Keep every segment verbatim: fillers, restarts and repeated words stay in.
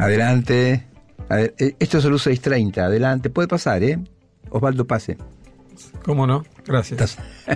Adelante. A ver, esto es Salud seiscientos treinta. Adelante. Puede pasar, ¿eh? Osvaldo, pase. ¿Cómo no? Gracias.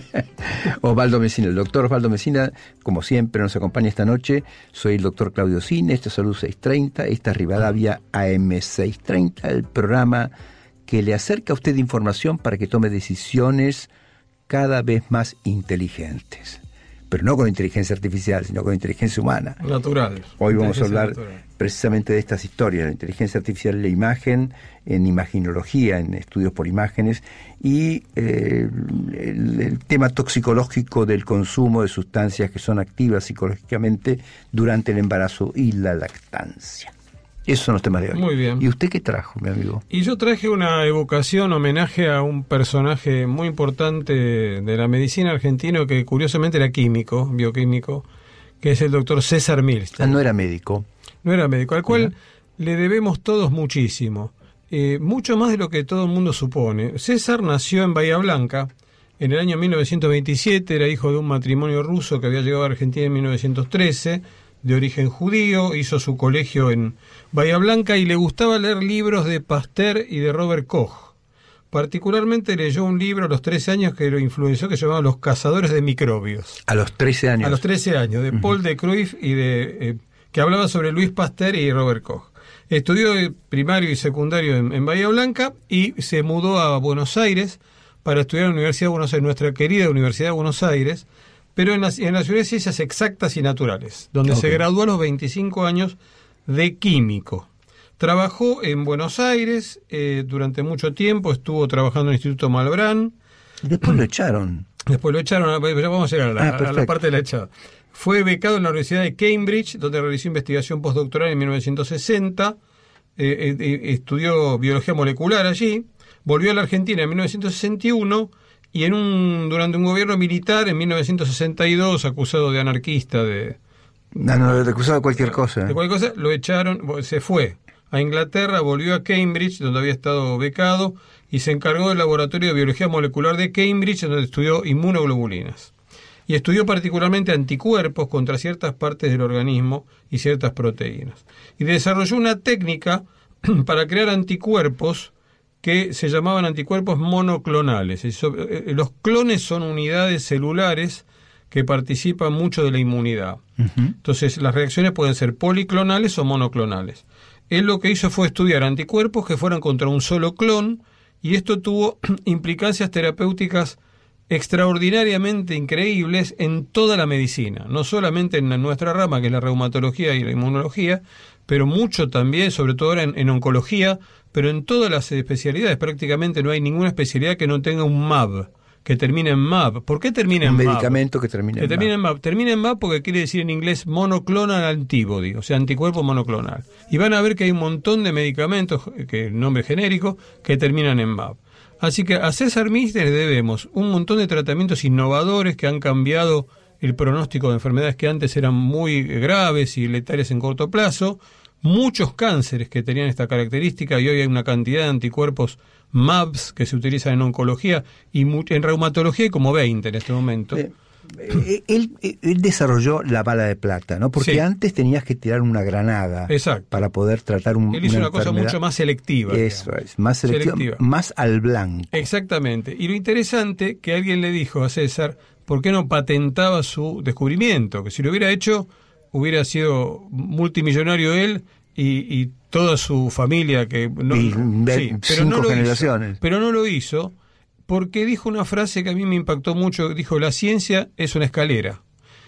Osvaldo Mesina, el doctor Osvaldo Mesina, como siempre, nos acompaña esta noche. Soy el doctor Claudio Cine, esto es Salud seiscientos treinta, esta es Rivadavia A M seiscientos treinta, el programa que le acerca a usted información para que tome decisiones cada vez más inteligentes. Pero no con inteligencia artificial, sino con inteligencia humana. Natural. Hoy vamos a hablar natural. precisamente de estas historias, la inteligencia artificial en la imagen, en imaginología, en estudios por imágenes, y eh, el, el tema toxicológico del consumo de sustancias que son activas psicológicamente durante el embarazo y la lactancia. Esos son los temas de hoy. Muy bien. ¿Y usted qué trajo, mi amigo? Y yo traje una evocación, homenaje a un personaje muy importante de la medicina argentina que curiosamente era químico, bioquímico, que es el doctor César Milstein. Ah, no era médico. No era médico, al cual ¿No? le debemos todos muchísimo. Eh, mucho más de lo que todo el mundo supone. César nació en Bahía Blanca en el año mil novecientos veintisiete, era hijo de un matrimonio ruso que había llegado a Argentina en mil novecientos trece, de origen judío, hizo su colegio en Bahía Blanca y le gustaba leer libros de Pasteur y de Robert Koch. Particularmente leyó un libro a los trece años que lo influenció, que se llamaba Los cazadores de microbios. A los trece años. A los trece años, de uh-huh. Paul de Cruyff y de eh, que hablaba sobre Louis Pasteur y Robert Koch. Estudió primario y secundario en, en Bahía Blanca y se mudó a Buenos Aires para estudiar en la Universidad de Buenos Aires, nuestra querida Universidad de Buenos Aires, pero en la, en la Ciudad de Ciencias Exactas y Naturales, donde okay. se graduó a los veinticinco años de químico. Trabajó en Buenos Aires eh, durante mucho tiempo, estuvo trabajando en el Instituto Malbrán. Después lo echaron. Después lo echaron, ya vamos a llegar a la, ah, a la parte de la echada. Fue becado en la Universidad de Cambridge, donde realizó investigación postdoctoral en mil novecientos sesenta, eh, eh, estudió biología molecular allí, volvió a la Argentina en mil novecientos sesenta y uno y en un durante un gobierno militar en mil novecientos sesenta y dos, acusado de anarquista, de... No, no, de acusado de cualquier cosa. De cualquier cosa, lo echaron, se fue a Inglaterra, volvió a Cambridge, donde había estado becado, y se encargó del laboratorio de biología molecular de Cambridge, donde estudió inmunoglobulinas. Y estudió particularmente anticuerpos contra ciertas partes del organismo y ciertas proteínas. Y desarrolló una técnica para crear anticuerpos que se llamaban anticuerpos monoclonales. Los clones son unidades celulares que participan mucho de la inmunidad. Uh-huh. Entonces, las reacciones pueden ser policlonales o monoclonales. Él lo que hizo fue estudiar anticuerpos que fueran contra un solo clon, y esto tuvo implicancias terapéuticas extraordinariamente increíbles en toda la medicina, no solamente en nuestra rama, que es la reumatología y la inmunología, pero mucho también, sobre todo ahora en, en oncología, pero en todas las especialidades. Prácticamente no hay ninguna especialidad que no tenga un M A B, que termine en M A B. ¿Por qué termina en un M A B? Un medicamento que termine que en termina M A B. en M A B. Termina en M A B porque quiere decir en inglés monoclonal antibody, o sea, anticuerpo monoclonal. Y van a ver que hay un montón de medicamentos, que el nombre genérico, que terminan en M A B. Así que a César Milstein le debemos un montón de tratamientos innovadores que han cambiado el pronóstico de enfermedades que antes eran muy graves y letales en corto plazo, muchos cánceres que tenían esta característica, y hoy hay una cantidad de anticuerpos M A Bs que se utilizan en oncología, y en reumatología hay como veinte en este momento. Eh, eh, él, él desarrolló la bala de plata, ¿no? Porque sí. antes tenías que tirar una granada. Exacto. Para poder tratar un, él hizo una, una cosa mucho más selectiva. Eso digamos. es, más selectiva, selectiva, más al blanco. Exactamente. Y lo interesante, que alguien le dijo a César, ¿por qué no patentaba su descubrimiento? Que si lo hubiera hecho, hubiera sido multimillonario él y, y toda su familia, que no, y sí, pero cinco no lo generaciones. Hizo, pero no lo hizo porque dijo una frase que a mí me impactó mucho. Dijo: la ciencia es una escalera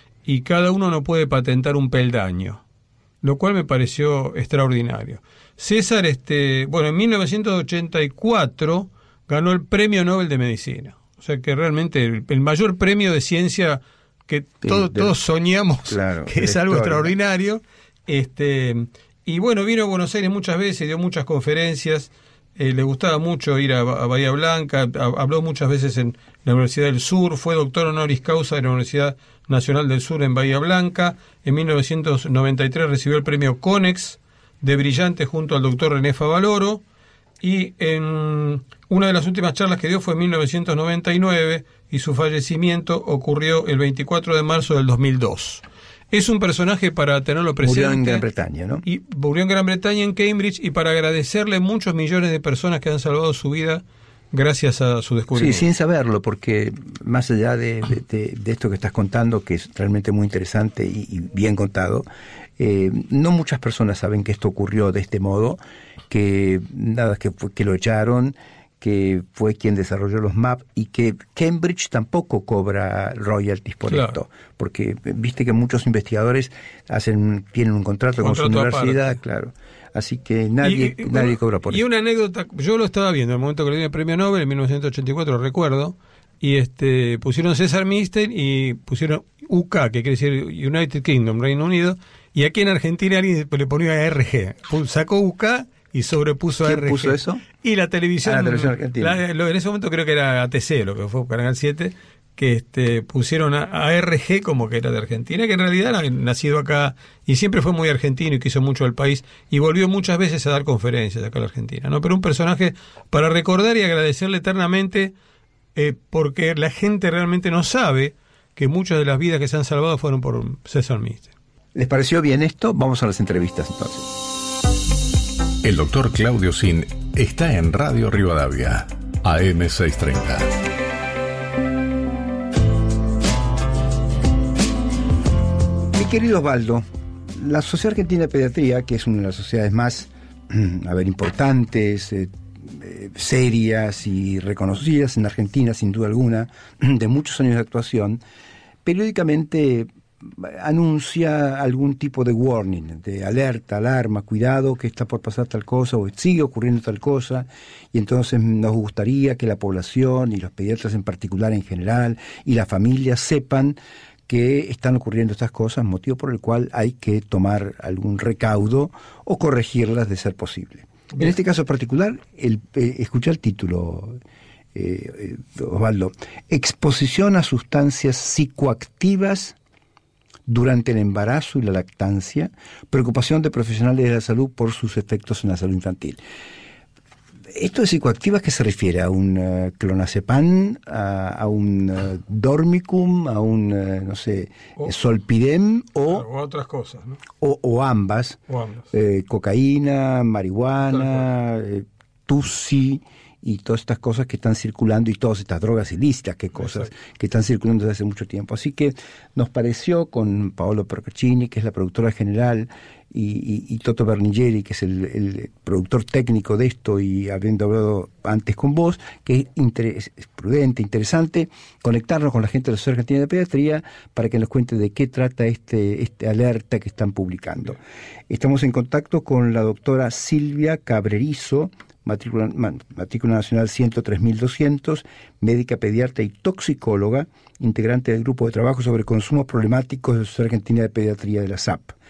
y cada uno no puede patentar un peldaño, lo cual me pareció extraordinario. César, este, bueno, en mil novecientos ochenta y cuatro ganó el Premio Nobel de Medicina. O sea que realmente el, el mayor premio de ciencia que todo, de, todos soñamos, claro, que es algo historia. extraordinario. Este, y bueno, vino a Buenos Aires muchas veces, dio muchas conferencias, eh, le gustaba mucho ir a, a Bahía Blanca, a, habló muchas veces en la Universidad del Sur, fue doctor honoris causa de la Universidad Nacional del Sur en Bahía Blanca. En mil novecientos noventa y tres recibió el premio Konex de Brillante junto al doctor René Favaloro, y en una de las últimas charlas que dio fue en mil novecientos noventa y nueve, y su fallecimiento ocurrió el veinticuatro de marzo del dos mil dos. Es un personaje para tenerlo presente. Murió en Gran Bretaña, ¿no? Y murió en Gran Bretaña, en Cambridge, y para agradecerle muchos millones de personas que han salvado su vida gracias a su descubrimiento. Sí, sin saberlo, porque más allá de, de, de, de esto que estás contando, que es realmente muy interesante y, y bien contado, eh, no muchas personas saben que esto ocurrió de este modo, que nada, que, fue, que lo echaron, que fue quien desarrolló los maps y que Cambridge tampoco cobra royalties por claro. esto, porque viste que muchos investigadores hacen tienen un contrato, contrato con su universidad, aparte. Claro. Así que nadie y, nadie bueno, cobra por y eso. Y una anécdota, yo lo estaba viendo en el momento que le dio el premio Nobel en mil novecientos ochenta y cuatro, recuerdo, y este pusieron César Milstein y pusieron U K, que quiere decir United Kingdom, Reino Unido, y aquí en Argentina alguien le ponía R G, sacó U K y sobrepuso a R G. ¿Quién puso eso? Y la televisión, ah, la televisión argentina. La, lo, en ese momento creo que era A T C, lo que fue Canal siete, que este, pusieron a, a R G como que era de Argentina, que en realidad era nacido acá y siempre fue muy argentino y quiso mucho al país y volvió muchas veces a dar conferencias acá en la Argentina, ¿no? Pero un personaje para recordar y agradecerle eternamente, eh, porque la gente realmente no sabe que muchas de las vidas que se han salvado fueron por César Milstein. ¿Les pareció bien esto? Vamos a las entrevistas entonces. El doctor Claudio Zin está en Radio Rivadavia, A M seiscientos treinta. Mi querido Osvaldo, la Sociedad Argentina de Pediatría, que es una de las sociedades más a ver, importantes, eh, eh, serias y reconocidas en Argentina, sin duda alguna, de muchos años de actuación, periódicamente anuncia algún tipo de warning, de alerta, alarma, cuidado que está por pasar tal cosa o sigue ocurriendo tal cosa, y entonces nos gustaría que la población y los pediatras en particular en general y las familias sepan que están ocurriendo estas cosas, motivo por el cual hay que tomar algún recaudo o corregirlas de ser posible. Bien. En este caso particular, el, eh, escucha el título, eh, eh, Osvaldo, exposición a sustancias psicoactivas durante el embarazo y la lactancia, preocupación de profesionales de la salud por sus efectos en la salud infantil. ¿Esto de psicoactivas qué se refiere? ¿A un uh, clonazepam, a, a un uh, dormicum, a un, uh, no sé, o, solpidem o, o otras cosas, ¿no? O, o ambas, o ambas. Eh, cocaína, marihuana, eh, tusi y todas estas cosas que están circulando y todas estas drogas ilícitas, qué cosas Exacto. que están circulando desde hace mucho tiempo. Así que nos pareció con Paolo Procaccini, que es la productora general, y, y, y Toto Bernigeri, que es el, el productor técnico de esto, y habiendo hablado antes con vos, que es, interes, es prudente, interesante, conectarnos con la gente de la Sociedad Argentina de Pediatría para que nos cuente de qué trata este, este alerta que están publicando. Estamos en contacto con la doctora Silvia Cabrerizo, matrícula, matrícula nacional ciento tres mil doscientos, médica pediatra y toxicóloga, integrante del grupo de trabajo sobre consumos problemáticos de la Sociedad Argentina de Pediatría de la S A P.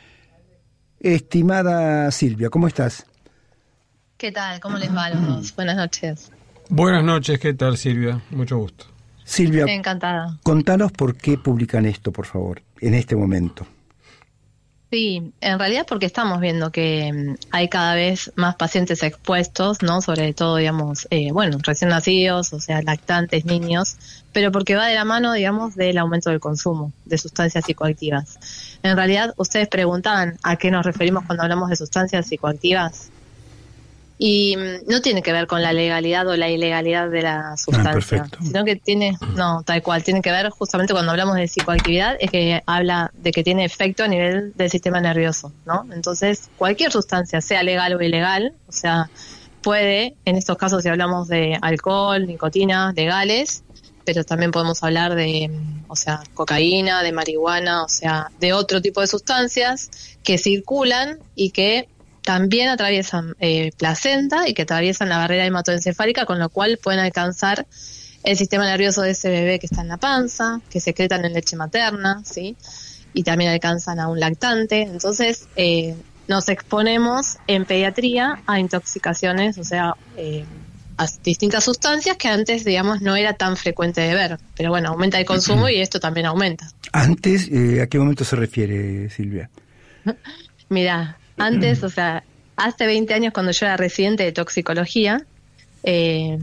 Estimada Silvia, ¿cómo estás? ¿Qué tal? ¿Cómo les va a los dos? Buenas noches. Buenas noches, ¿qué tal, Silvia? Mucho gusto. Silvia, encantada. Contanos por qué publican esto, por favor, en este momento. Sí, en realidad porque estamos viendo que hay cada vez más pacientes expuestos, ¿no? Sobre todo, digamos, eh, bueno, recién nacidos, o sea, lactantes, niños, pero porque va de la mano, digamos, del aumento del consumo de sustancias psicoactivas. En realidad, ustedes preguntaban a qué nos referimos cuando hablamos de sustancias psicoactivas. Y no tiene que ver con la legalidad o la ilegalidad de la sustancia, ah, sino que tiene, no, tal cual, tiene que ver justamente cuando hablamos de psicoactividad, es que habla de que tiene efecto a nivel del sistema nervioso, ¿no? Entonces, cualquier sustancia, sea legal o ilegal, o sea, puede, en estos casos si hablamos de alcohol, nicotina, legales, pero también podemos hablar de, o sea, cocaína, de marihuana, o sea, de otro tipo de sustancias que circulan y que también atraviesan eh, placenta y que atraviesan la barrera hematoencefálica, con lo cual pueden alcanzar el sistema nervioso de ese bebé que está en la panza, que secretan en leche materna, ¿sí? Y también alcanzan a un lactante. Entonces, eh, nos exponemos en pediatría a intoxicaciones, o sea, eh, a distintas sustancias que antes, digamos, no era tan frecuente de ver. Pero bueno, aumenta el consumo y esto también aumenta. Antes, eh, ¿a qué momento se refiere, Silvia? Mirá, antes, o sea, hace veinte años cuando yo era residente de toxicología, eh,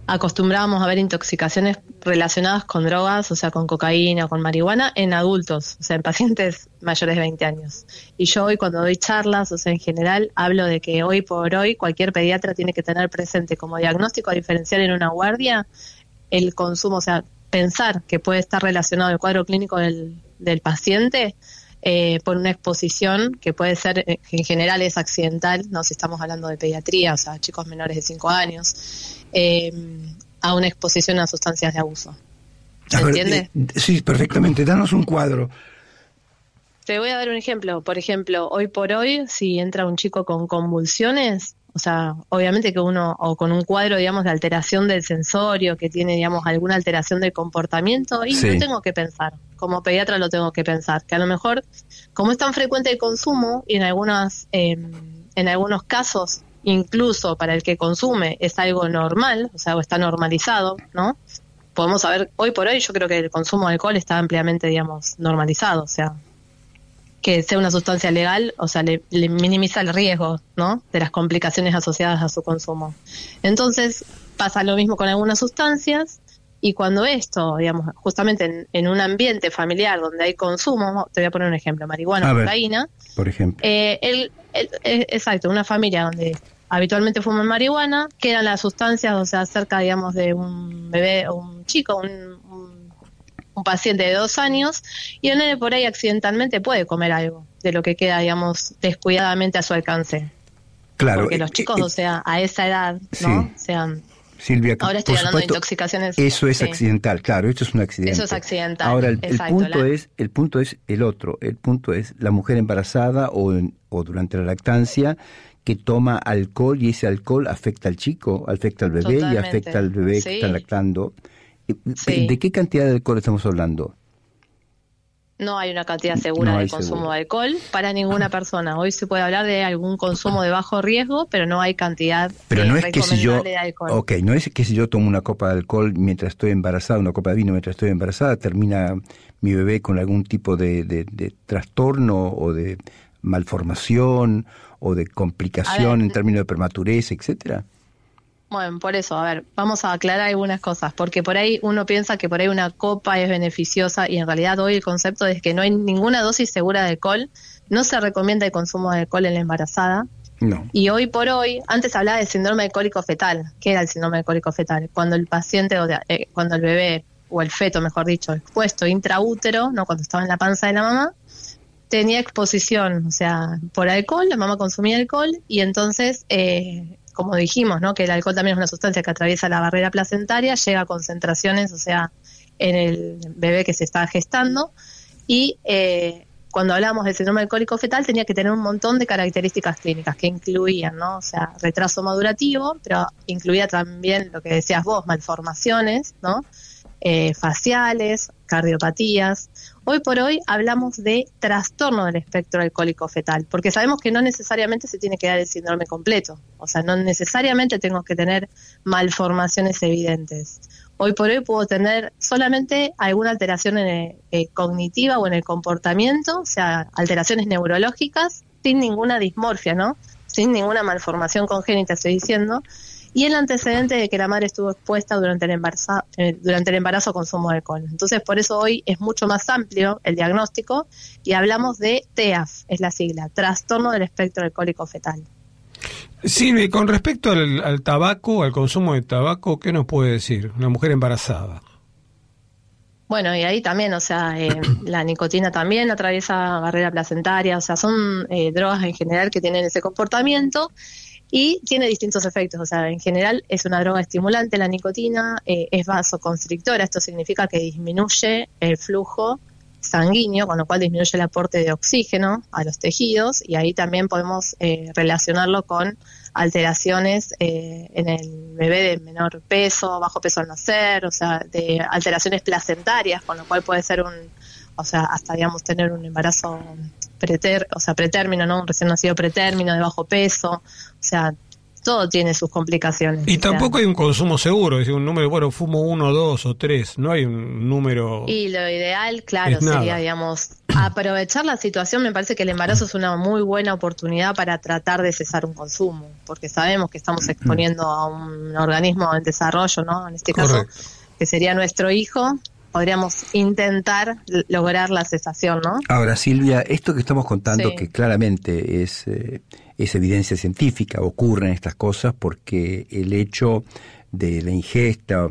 acostumbrábamos a ver intoxicaciones relacionadas con drogas, o sea, con cocaína o con marihuana, en adultos, o sea, en pacientes mayores de veinte años. Y yo hoy cuando doy charlas, o sea, en general, hablo de que hoy por hoy cualquier pediatra tiene que tener presente como diagnóstico diferencial en una guardia el consumo, o sea, pensar que puede estar relacionado el cuadro clínico del, del paciente eh, por una exposición que puede ser, eh, que en general es accidental, no si estamos hablando de pediatría, o sea, chicos menores de cinco años, eh, a una exposición a sustancias de abuso. ¿Se a ver, entiende? Eh, sí, perfectamente. Danos un cuadro. Te voy a dar un ejemplo. Por ejemplo, hoy por hoy, si entra un chico con convulsiones, o sea, obviamente que uno, o con un cuadro, digamos, de alteración del sensorio, que tiene, digamos, alguna alteración del comportamiento, y Sí. lo tengo que pensar. Como pediatra lo tengo que pensar. Que a lo mejor, como es tan frecuente el consumo, y en algunas, eh, en algunos casos, incluso para el que consume, es algo normal, o sea, o está normalizado, ¿no? Podemos saber, hoy por hoy yo creo que el consumo de alcohol está ampliamente, digamos, normalizado, o sea, que sea una sustancia legal, o sea, le, le minimiza el riesgo, ¿no?, de las complicaciones asociadas a su consumo. Entonces, pasa lo mismo con algunas sustancias, y cuando esto, digamos, justamente en, en un ambiente familiar donde hay consumo, te voy a poner un ejemplo, marihuana, A ver, cocaína, por ejemplo. eh, el, el, el- exacto, una familia donde habitualmente fuman marihuana, quedan las sustancias, o sea, cerca, digamos, de un bebé o un chico, un, un, un paciente de dos años, y el nene por ahí accidentalmente puede comer algo de lo que queda, digamos, descuidadamente a su alcance. Claro. Porque los eh, chicos, eh, o sea, a esa edad, sí. ¿no? O sea, Silvia, que ahora estoy por hablando de supuesto, intoxicaciones. eso es sí. accidental, claro, esto es un accidente. Eso es accidental, Ahora el, el exacto, punto la- es, el punto es el otro, el punto es la mujer embarazada o, en- o durante la lactancia que toma alcohol y ese alcohol afecta al chico, afecta al bebé y Totalmente, afecta al bebé que sí. está lactando. Eh, Sí. ¿De qué cantidad de alcohol estamos hablando? No hay una cantidad segura No hay de consumo seguro. de alcohol para ninguna persona. Hoy se puede hablar de algún consumo de bajo riesgo, pero no hay cantidad Pero eh, no es que si yo, recomendable de alcohol. ok, no es que si yo tomo una copa de alcohol mientras estoy embarazada, una copa de vino mientras estoy embarazada, termina mi bebé con algún tipo de, de, de trastorno o de malformación o de complicación A ver, en términos de prematurez, etcétera. Bueno, por eso, a ver, vamos a aclarar algunas cosas, porque por ahí uno piensa que por ahí una copa es beneficiosa y en realidad hoy el concepto es que no hay ninguna dosis segura de alcohol, no se recomienda el consumo de alcohol en la embarazada. No. Y hoy por hoy, antes hablaba de síndrome alcohólico fetal. ¿Qué era el síndrome alcohólico fetal? Cuando el paciente, o de- eh, cuando el bebé, o el feto, mejor dicho, expuesto intraútero, no cuando estaba en la panza de la mamá, tenía exposición, o sea, por alcohol, la mamá consumía alcohol, y entonces, eh, como dijimos, ¿no?, que el alcohol también es una sustancia que atraviesa la barrera placentaria, llega a concentraciones, o sea, en el bebé que se está gestando, y eh, cuando hablamos del síndrome alcohólico fetal tenía que tener un montón de características clínicas que incluían, ¿no?, o sea, retraso madurativo, pero incluía también lo que decías vos, malformaciones, ¿no?, eh, faciales, cardiopatías. Hoy por hoy hablamos de trastorno del espectro alcohólico fetal, porque sabemos que no necesariamente se tiene que dar el síndrome completo, o sea, no necesariamente tengo que tener malformaciones evidentes. Hoy por hoy puedo tener solamente alguna alteración en el, eh, cognitiva o en el comportamiento, o sea, alteraciones neurológicas, sin ninguna dismorfia, ¿no?, sin ninguna malformación congénita, estoy diciendo, y el antecedente de que la madre estuvo expuesta durante el embarazo, eh, durante el embarazo a consumo de alcohol. Entonces, por eso hoy es mucho más amplio el diagnóstico y hablamos de T E A F, es la sigla, Trastorno del Espectro Alcohólico Fetal. Silvia, con respecto al, al tabaco, al consumo de tabaco, ¿qué nos puede decir una mujer embarazada? Bueno, y ahí también, o sea, eh, la nicotina también atraviesa barrera placentaria, o sea, son eh, drogas en general que tienen ese comportamiento y tiene distintos efectos, o sea, en general es una droga estimulante la nicotina, eh, es vasoconstrictora, esto significa que disminuye el flujo sanguíneo, con lo cual disminuye el aporte de oxígeno a los tejidos y ahí también podemos eh, relacionarlo con alteraciones eh, en el bebé de menor peso, bajo peso al nacer, o sea, de alteraciones placentarias, con lo cual puede ser un, o sea, hasta digamos tener un embarazo preter, o sea, pretérmino, ¿no?, un recién nacido pretérmino de bajo peso, o sea, todo tiene sus complicaciones. Y o sea. tampoco hay un consumo seguro, es decir, un número, bueno, fumo uno, dos o tres, no hay un número... Y lo ideal, claro, sería, digamos, aprovechar la situación. Me parece que el embarazo es una muy buena oportunidad para tratar de cesar un consumo, porque sabemos que estamos exponiendo a un organismo en desarrollo, ¿no? En este caso, Correcto. que sería nuestro hijo. Podríamos intentar lograr la cesación, ¿no? Ahora, Silvia, esto que estamos contando, Sí. que claramente es, eh, es evidencia científica, ocurren estas cosas porque el hecho de la ingesta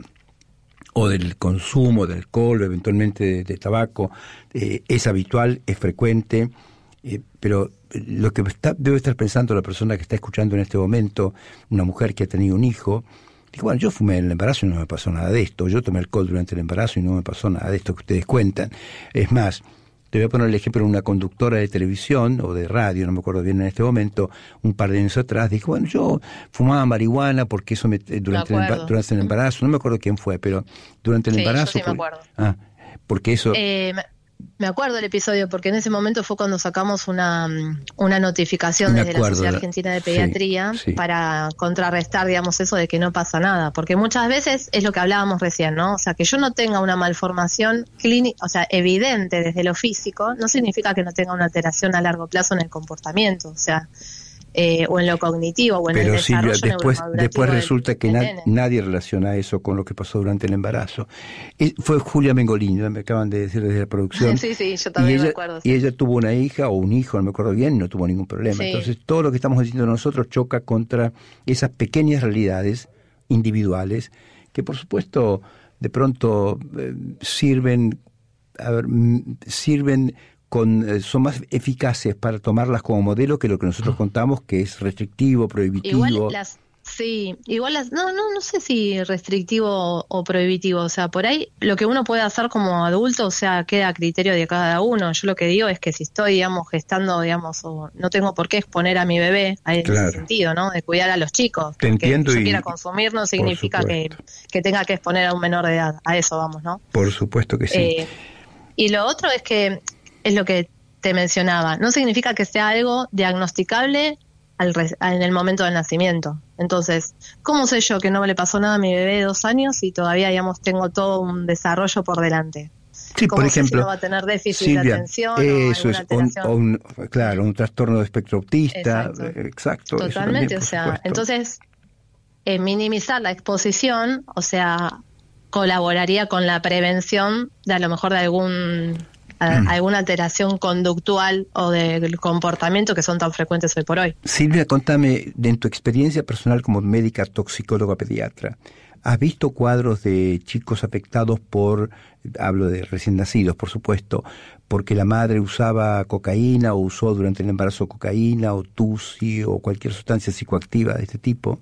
o del consumo de alcohol o eventualmente de, de tabaco eh, es habitual, es frecuente, eh, pero lo que está, debe estar pensando la persona que está escuchando en este momento, una mujer que ha tenido un hijo, digo, bueno, yo fumé en el embarazo y no me pasó nada de esto, yo tomé alcohol durante el embarazo y no me pasó nada de esto que ustedes cuentan. Es más, te voy a poner el ejemplo de una conductora de televisión o de radio, no me acuerdo bien en este momento, un par de años atrás, dijo, bueno, yo fumaba marihuana porque eso me, durante, Me el, acuerdo. durante el embarazo, no me acuerdo quién fue, pero durante el Sí, yo embarazo... sí me por- acuerdo. Ah, porque eso... Eh, me- me acuerdo del episodio porque en ese momento fue cuando sacamos una, mm, una notificación Me desde la acuerdo, Sociedad la- Argentina de sí, Pediatría sí. para contrarrestar, digamos, eso de que no pasa nada. Porque muchas veces es lo que hablábamos recién, ¿no? O sea, que yo no tenga una malformación clínica, o sea, evidente desde lo físico, no significa que no tenga una alteración a largo plazo en el comportamiento, o sea, eh, o en lo cognitivo, o en Pero el Silvia, desarrollo después, neuromadurativo después del- resulta que del na- nene. nadie relaciona eso con lo que pasó durante el embarazo. Y fue Julia Mengolini, me acaban de decir desde la producción. Sí, sí, yo también y me ella, acuerdo, Y sí. ella tuvo una hija o un hijo, no me acuerdo bien, no tuvo ningún problema. Sí. Entonces, todo lo que estamos diciendo nosotros choca contra esas pequeñas realidades individuales que, por supuesto, de pronto eh, sirven, a ver, mm, sirven con, eh, son más eficaces para tomarlas como modelo que lo que nosotros contamos, que es restrictivo, prohibitivo. Igual las, sí, igual las, no, no, no sé si restrictivo o prohibitivo, o sea, por ahí lo que uno puede hacer como adulto, o sea, queda a criterio de cada uno. Yo lo que digo es que si estoy, digamos, gestando, digamos, o no tengo por qué exponer a mi bebé en Claro. ese sentido, ¿no? De cuidar a los chicos. Te Porque entiendo que yo y- quiera consumir no significa que, supuesto. que tenga que exponer a un menor de edad. A eso vamos, ¿no? Por supuesto que sí. Eh, y lo otro es que es lo que te mencionaba, no significa que sea algo diagnosticable al re- en el momento del nacimiento. Entonces, ¿cómo sé yo que no le pasó nada a mi bebé de dos años y todavía, digamos, tengo todo un desarrollo por delante? Sí, ¿Cómo por sé ejemplo, si no va a tener déficit Silvia, de atención o eso alguna es un, alteración? o un- claro, un trastorno de espectro autista, Exacto. eh, exacto. eso Totalmente, también, o por sea, supuesto. entonces, eh, minimizar la exposición, o sea, colaboraría con la prevención de a lo mejor de algún a- alguna alteración conductual o del comportamiento que son tan frecuentes hoy por hoy. Silvia, contame, de en tu experiencia personal como médica toxicóloga pediatra, ¿has visto cuadros de chicos afectados por, hablo de recién nacidos, por supuesto, porque la madre usaba cocaína o usó durante el embarazo cocaína o tusi o cualquier sustancia psicoactiva de este tipo?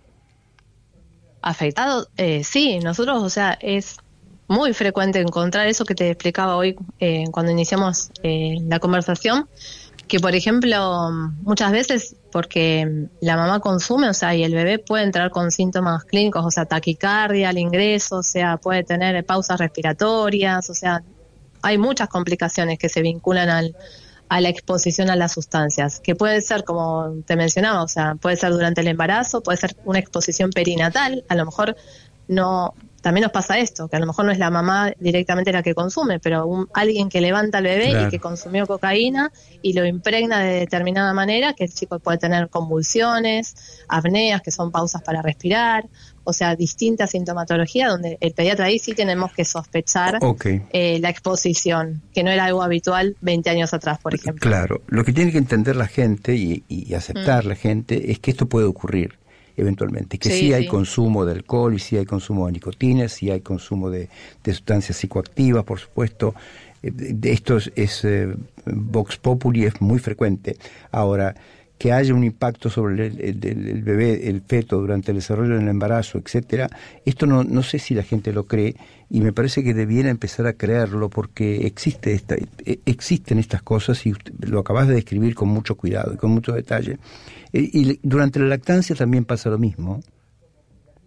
Afectado, eh, sí, nosotros, o sea, es muy frecuente encontrar eso que te explicaba hoy eh, cuando iniciamos eh, la conversación, que por ejemplo, muchas veces porque la mamá consume, o sea, y el bebé puede entrar con síntomas clínicos, o sea, taquicardia al ingreso, o sea, puede tener pausas respiratorias, o sea, hay muchas complicaciones que se vinculan al a la exposición a las sustancias, que puede ser, como te mencionaba, o sea, puede ser durante el embarazo, puede ser una exposición perinatal, a lo mejor no, también nos pasa esto, que a lo mejor no es la mamá directamente la que consume, pero un, alguien que levanta al bebé Claro. y que consumió cocaína y lo impregna de determinada manera, que el chico puede tener convulsiones, apneas, que son pausas para respirar, o sea, distintas sintomatologías donde el pediatra ahí sí tenemos que sospechar Ok. eh, la exposición, que no era algo habitual veinte años atrás, por ejemplo. Claro, lo que tiene que entender la gente y, y aceptar Mm. la gente es que esto puede ocurrir eventualmente, que sí, Sí, hay sí. consumo de alcohol y sí hay consumo de nicotina, sí hay consumo de, de sustancias psicoactivas, por supuesto. Eh, de esto es, es eh, Vox Populi es muy frecuente. Ahora, que haya un impacto sobre el, el- el- el bebé, el feto durante el desarrollo del embarazo, etcétera, esto no, no sé si la gente lo cree y me parece que debiera empezar a creerlo porque existe esta, eh, existen estas cosas y usted- lo acabas de describir con mucho cuidado y con mucho detalle. Eh, y le- durante la lactancia también pasa lo mismo.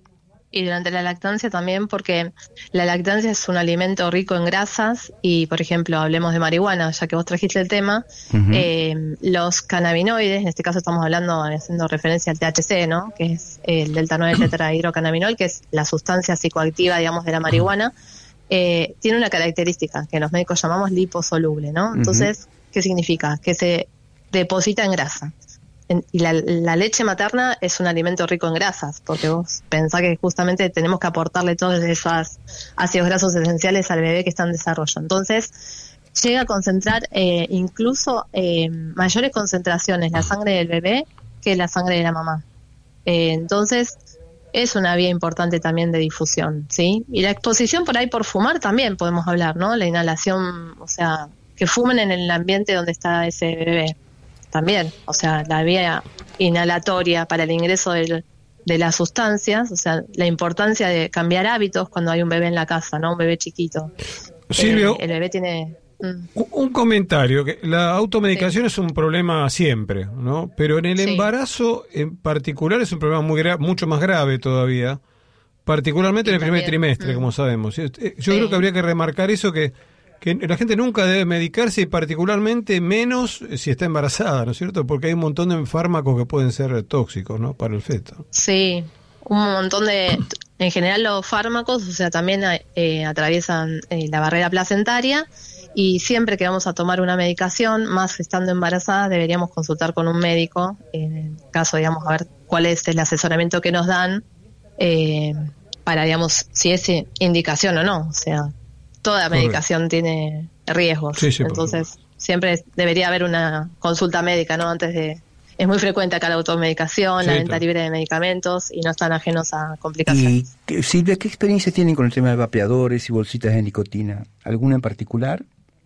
y durante la lactancia también, porque la lactancia es un alimento rico en grasas y, por ejemplo, hablemos de marihuana, ya que vos trajiste el tema, uh-huh. eh, los cannabinoides, en este caso estamos hablando, haciendo referencia al T H C, ¿no? Que es el delta nueve tetrahidrocannabinol, que es la sustancia psicoactiva, digamos, de la marihuana, eh, tiene una característica que los médicos llamamos liposoluble, ¿no? Entonces, uh-huh. ¿qué significa? Que se deposita en grasa. En, y la, la leche materna es un alimento rico en grasas, porque vos pensás que justamente tenemos que aportarle todos esos ácidos grasos esenciales al bebé que está en desarrollo. Entonces, llega a concentrar eh, incluso eh, mayores concentraciones la sangre del bebé que la sangre de la mamá. Eh, entonces, es una vía importante también de difusión, ¿sí? Y la exposición por ahí por fumar también podemos hablar, ¿no? La inhalación, o sea, que fumen en el ambiente donde está ese bebé. También, o sea, la vía inhalatoria para el ingreso del, de las sustancias, o sea, la importancia de cambiar hábitos cuando hay un bebé en la casa, ¿no? Un bebé chiquito. Silvio, eh, el bebé tiene... Mm. Un comentario, que la automedicación sí. es un problema siempre, ¿no? Pero en el sí. embarazo en particular es un problema muy gra- mucho más grave todavía, particularmente y en el también, primer trimestre, mm. como sabemos. Yo sí. creo que habría que remarcar eso, que que la gente nunca debe medicarse, y particularmente menos si está embarazada, ¿no es cierto? Porque hay un montón de fármacos que pueden ser tóxicos, ¿no? Para el feto. Sí, un montón de... En general los fármacos, o sea, también eh, atraviesan eh, la barrera placentaria, y siempre que vamos a tomar una medicación, más estando embarazada, deberíamos consultar con un médico, en el caso, digamos, a ver cuál es el asesoramiento que nos dan, eh, para, digamos, si es indicación o no, o sea... Toda medicación Correcto. tiene riesgos, sí, sí, entonces siempre debería haber una consulta médica, ¿no? Antes de... Es muy frecuente acá la automedicación, sí, la venta libre de medicamentos, y no están ajenos a complicaciones. Y, Silvia, ¿qué experiencia tienen con el tema de vapeadores y bolsitas de nicotina? ¿Alguna en particular?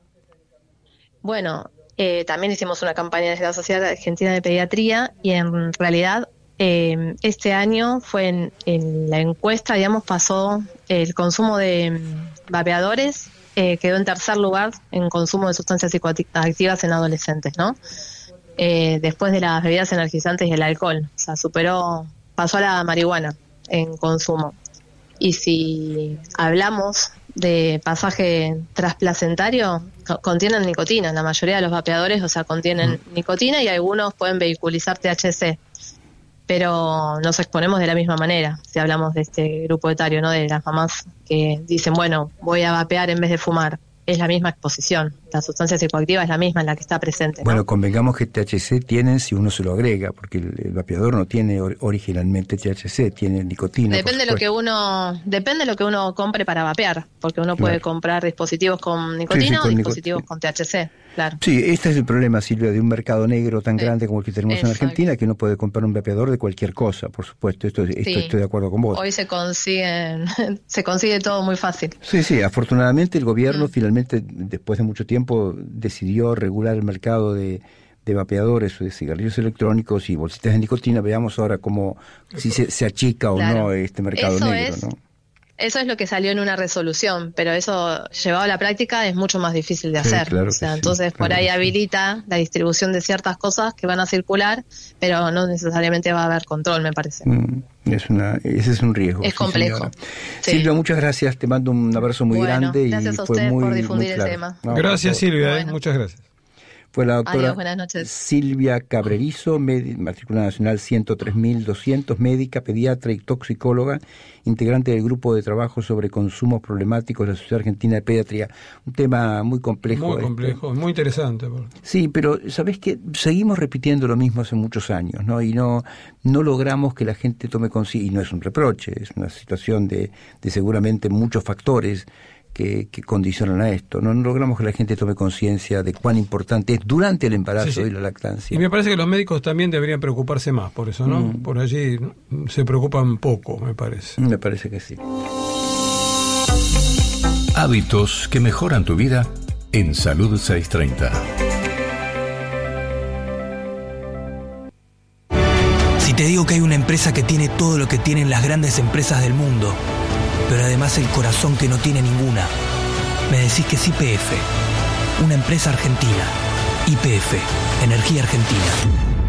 Bueno, eh, también hicimos una campaña desde la Sociedad Argentina de Pediatría, y en realidad eh, este año fue en, en la encuesta, digamos, pasó el consumo de vapeadores, eh, quedó en tercer lugar en consumo de sustancias psicoactivas en adolescentes, ¿no? Eh, después de las bebidas energizantes y el alcohol, o sea, superó, pasó a la marihuana en consumo. Y si hablamos de pasaje transplacentario, co- contienen nicotina, la mayoría de los vapeadores, o sea, contienen mm. nicotina, y algunos pueden vehiculizar T H C. Pero nos exponemos de la misma manera, si hablamos de este grupo etario, ¿no? De las mamás que dicen, bueno, voy a vapear en vez de fumar. Es la misma exposición, la sustancia psicoactiva es la misma en la que está presente, ¿no? Bueno, convengamos que T H C tienen si uno se lo agrega, porque el, el vapeador no tiene or- originalmente T H C, tiene nicotina. Depende de lo que uno, depende de lo que uno compre para vapear, porque uno puede claro. comprar dispositivos con nicotina sí, sí, con o dispositivos nico- con T H C, claro. Sí, este es el problema, Silvia, de un mercado negro tan sí. grande como el que tenemos Exacto. en Argentina, que uno puede comprar un vapeador de cualquier cosa, por supuesto, esto, esto sí. estoy de acuerdo con vos. Hoy se consiguen, se consigue todo muy fácil. Sí, sí, afortunadamente el gobierno mm. finalmente, después de mucho tiempo, decidió regular el mercado de, de vapeadores, de cigarrillos electrónicos y bolsitas de nicotina. Veamos ahora cómo, si se, se achica o claro. no este mercado eso negro, es, ¿no? Eso es lo que salió en una resolución, pero eso llevado a la práctica es mucho más difícil de hacer. Sí, claro o sea, sí, entonces claro por ahí sí. habilita la distribución de ciertas cosas que van a circular, pero no necesariamente va a haber control, me parece. Mm, es una, ese es un riesgo. Es sí, complejo. Sí. Silvia, muchas gracias. Te mando un abrazo muy bueno, grande. Gracias y a fue ustedes muy, por difundir muy el claro. tema. No, gracias, Silvia. Bueno. Eh, muchas gracias. Fue la doctora Adiós, buenas noches. Silvia Cabrerizo, med- matrícula nacional ciento tres mil doscientos, médica, pediatra y toxicóloga, integrante del grupo de trabajo sobre consumos problemáticos de la Sociedad Argentina de Pediatría. Un tema muy complejo. Muy este. complejo, muy interesante. Sí, pero ¿sabés qué? Seguimos repitiendo lo mismo hace muchos años, ¿no? Y no, no logramos que la gente tome conciencia, y no es un reproche, es una situación de, de seguramente muchos factores Que, que condicionan a esto. No, no logramos que la gente tome conciencia de cuán importante es durante el embarazo sí, sí. y la lactancia. Y me parece que los médicos también deberían preocuparse más por eso, ¿no? Mm. Por allí se preocupan poco, me parece. Me parece que sí. Hábitos que mejoran tu vida en Salud seiscientos treinta. Si te digo que hay una empresa que tiene todo lo que tienen las grandes empresas del mundo, pero además el corazón que no tiene ninguna, me decís que es Y P F, una empresa argentina. Y P F, Energía Argentina.